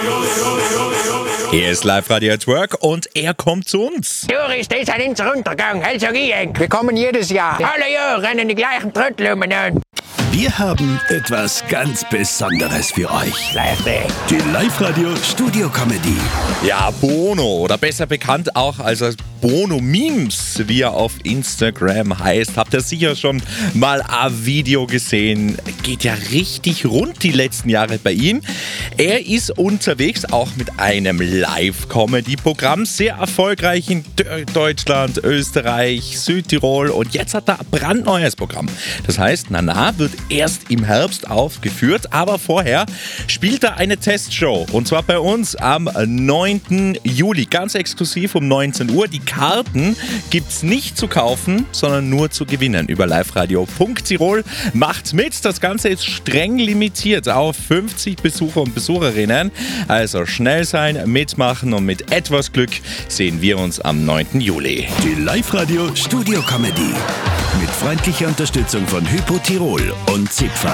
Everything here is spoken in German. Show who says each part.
Speaker 1: Er ist Live-Radio at Work und er kommt zu uns.
Speaker 2: Tourist ist ein Untergang, also gehen. Wir kommen jedes Jahr. Alle Jahre rennen die gleichen Tröttel um.
Speaker 3: Wir haben etwas ganz Besonderes für euch. Die Live-Radio Studio Comedy.
Speaker 1: Ja, Bono, oder besser bekannt auch als Bono Memes, wie er auf Instagram heißt. Habt ihr sicher schon mal ein Video gesehen. Geht ja richtig rund die letzten Jahre bei ihm. Er ist unterwegs auch mit einem Live-Comedy-Programm. Sehr erfolgreich in Deutschland, Österreich, Südtirol. Und jetzt hat er ein brandneues Programm. Das heißt, Nana wird erst im Herbst aufgeführt, aber vorher spielt er eine Testshow. Und zwar bei uns am 9. Juli, ganz exklusiv um 19 Uhr. Die Karten gibt's nicht zu kaufen, sondern nur zu gewinnen über liveradio.tirol. Macht mit, das Ganze ist streng limitiert auf 50 Besucher und Besucherinnen. Also schnell sein, mitmachen und mit etwas Glück sehen wir uns am 9. Juli.
Speaker 3: Die Live-Radio Studio Comedy. Mit freundlicher Unterstützung von Hypo Tirol und Zipfer.